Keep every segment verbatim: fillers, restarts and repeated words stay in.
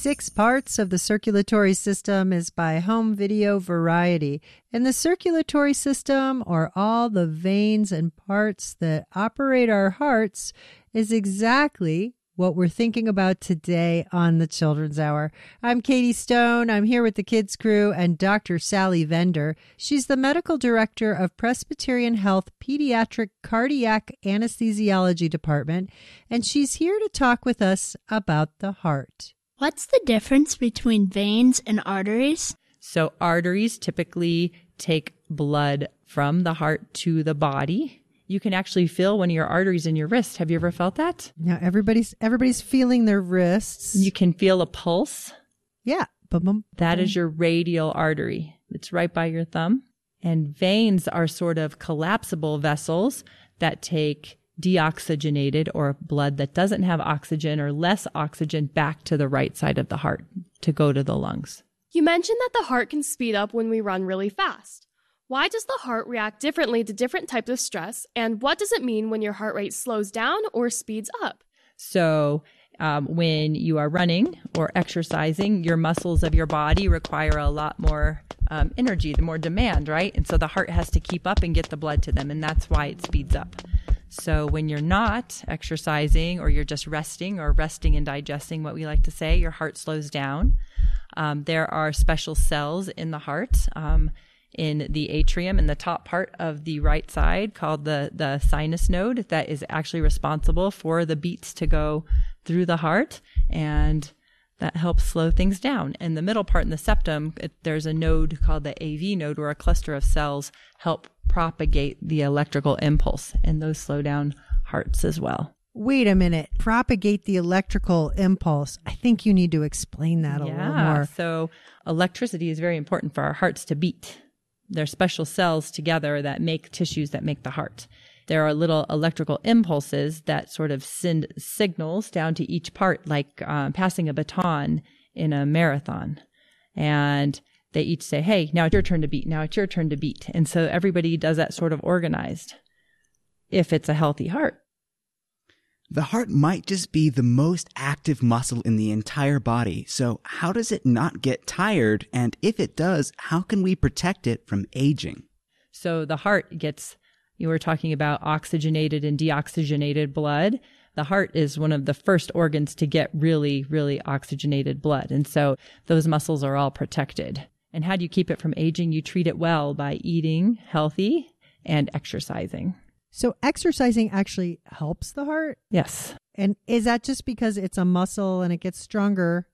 Six Parts of the Circulatory System is by Home Video Variety. And the circulatory system, or all the veins and parts that operate our hearts, is exactly what we're thinking about today on the Children's Hour. I'm Katie Stone. I'm here with the Kids Crew and Doctor Sally Vender. She's the medical director of Presbyterian Health Pediatric Cardiac Anesthesiology Department, and she's here to talk with us about the heart. What's the difference between veins and arteries? So arteries typically take blood from the heart to the body. You can actually feel one of your arteries in your wrist. Have you ever felt that? Now everybody's everybody's feeling their wrists. You can feel a pulse. Yeah. Boom, that is your radial artery. It's right by your thumb. And veins are sort of collapsible vessels that take deoxygenated or blood that doesn't have oxygen or less oxygen back to the right side of the heart to go to the lungs. You mentioned that the heart can speed up when we run really fast. Why does the heart react differently to different types of stress, and what does it mean when your heart rate slows down or speeds up? So um, when you are running or exercising, your muscles of your body require a lot more um, energy, the more demand, right? And so the heart has to keep up and get the blood to them, and that's why it speeds up. So when you're not exercising or you're just resting or resting and digesting, what we like to say, your heart slows down. Um, there are special cells in the heart, um, in the atrium in the top part of the right side called the, the sinus node that is actually responsible for the beats to go through the heart, and that helps slow things down. In the middle part in the septum, it, there's a node called the A V node where a cluster of cells help propagate the electrical impulse, and those slow down hearts as well. Wait a minute. Propagate the electrical impulse. I think you need to explain that a yeah, little more. So electricity is very important for our hearts to beat. They're special cells together that make tissues that make the heart. There are little electrical impulses that sort of send signals down to each part, like um, passing a baton in a marathon. And they each say, hey, now it's your turn to beat. Now it's your turn to beat. And so everybody does that sort of organized if it's a healthy heart. The heart might just be the most active muscle in the entire body. So how does it not get tired? And if it does, how can we protect it from aging? So the heart gets, you were talking about oxygenated and deoxygenated blood. The heart is one of the first organs to get really, really oxygenated blood. And so those muscles are all protected. And how do you keep it from aging? You treat it well by eating healthy and exercising. So exercising actually helps the heart? Yes. And is that just because it's a muscle and it gets stronger,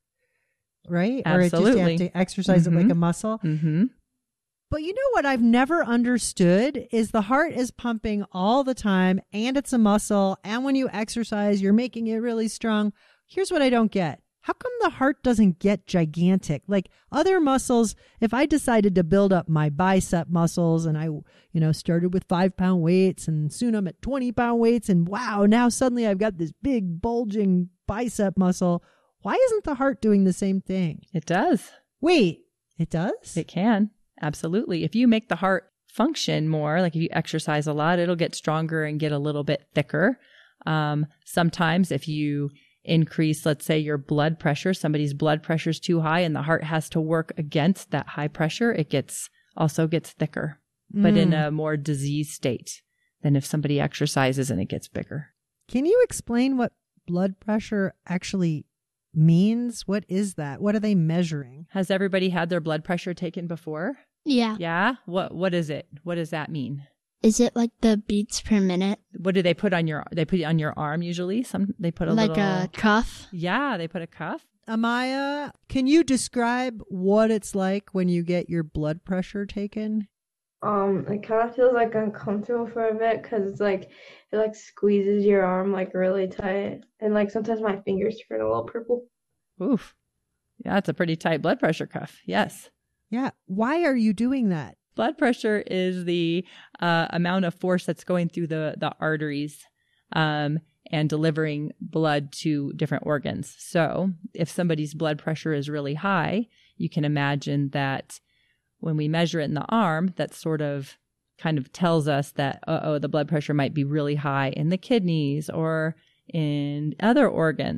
right? Absolutely. Or it just, you have to exercise mm-hmm. it like a muscle? Mm-hmm. But you know what I've never understood is the heart is pumping all the time, and it's a muscle, and when you exercise, you're making it really strong. Here's what I don't get. How come the heart doesn't get gigantic? Like other muscles, if I decided to build up my bicep muscles and I, you know, started with five pound weights and soon I'm at twenty pound weights and wow, now suddenly I've got this big bulging bicep muscle. Why isn't the heart doing the same thing? It does. Wait, it does? It can. Absolutely. If you make the heart function more, like if you exercise a lot, it'll get stronger and get a little bit thicker. Um, sometimes if you increase, let's say, your blood pressure, somebody's blood pressure is too high and the heart has to work against that high pressure, it gets also gets thicker, mm. but in a more diseased state than if somebody exercises and it gets bigger. Can you explain what blood pressure actually means? What is that? What are they measuring? Has everybody had their blood pressure taken before? Yeah. Yeah? What What is it? What does that mean? Is it like the beats per minute? What do they put on your, they put it on your arm usually? Some, they put a like little. Like a cuff? Yeah, they put a cuff. Amaya, can you describe what it's like when you get your blood pressure taken? Um, it kind of feels like uncomfortable for a bit because it's like, it like squeezes your arm like really tight. And like sometimes my fingers turn a little purple. Oof. Yeah, it's a pretty tight blood pressure cuff. Yes. Yeah. Why are you doing that? Blood pressure is the uh, amount of force that's going through the, the arteries um, and delivering blood to different organs. So if somebody's blood pressure is really high, you can imagine that when we measure it in the arm, that sort of kind of tells us that, uh-oh, the blood pressure might be really high in the kidneys or in other organs.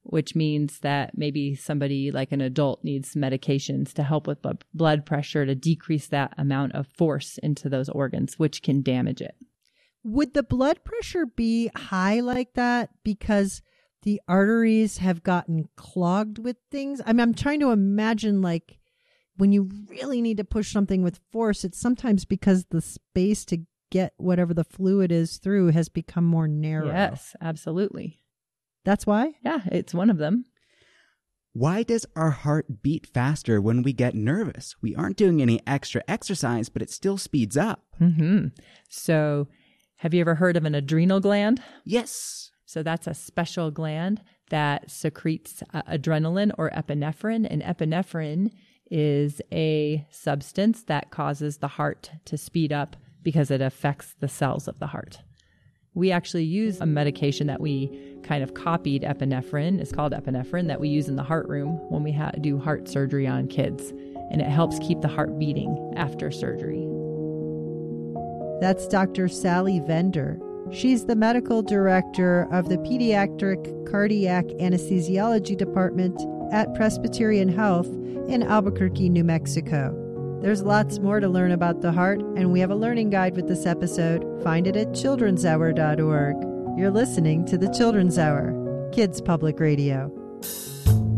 which means that maybe somebody like an adult needs medications to help with bu- blood pressure to decrease that amount of force into those organs, which can damage it. Would the blood pressure be high like that because the arteries have gotten clogged with things? I mean, I'm trying to imagine, like, when you really need to push something with force, it's sometimes because the space to get whatever the fluid is through has become more narrow. Yes, absolutely. That's why? Yeah, it's one of them. Why does our heart beat faster when we get nervous? We aren't doing any extra exercise, but it still speeds up. Mm-hmm. So have you ever heard of an adrenal gland? Yes. So that's a special gland that secretes uh, adrenaline or epinephrine. And epinephrine is a substance that causes the heart to speed up because it affects the cells of the heart. We actually use a medication that we kind of copied epinephrine. It's called epinephrine, that we use in the heart room when we ha- do heart surgery on kids. And it helps keep the heart beating after surgery. That's Doctor Sally Vender. She's the medical director of the Pediatric Cardiac Anesthesiology Department at Presbyterian Health in Albuquerque, New Mexico. There's lots more to learn about the heart, and we have a learning guide with this episode. Find it at children's hour dot org. You're listening to the Children's Hour, Kids Public Radio.